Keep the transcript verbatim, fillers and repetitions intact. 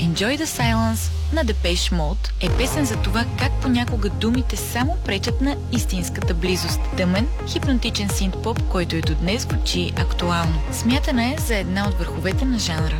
Enjoy the Silence на Depeche Mode е песен за това как понякога думите само пречат на истинската близост. Тъмен, хипнотичен синт-поп, който и до днес звучи актуално. Смятана е за една от върховете на жанра.